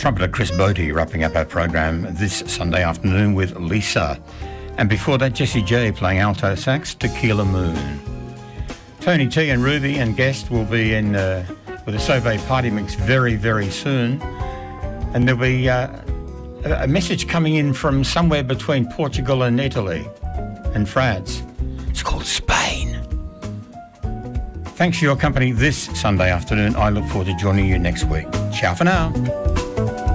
Trumpeter Chris Botti wrapping up our program this Sunday afternoon with Lisa. And before that, Jessie J playing alto sax, Tequila Moon. Tony T and Ruby and guest will be in with a Sauvé party mix very, very soon. And there'll be a message coming in from somewhere between Portugal and Italy and France. It's called Spain. Thanks for your company this Sunday afternoon. I look forward to joining you next week. Ciao for now.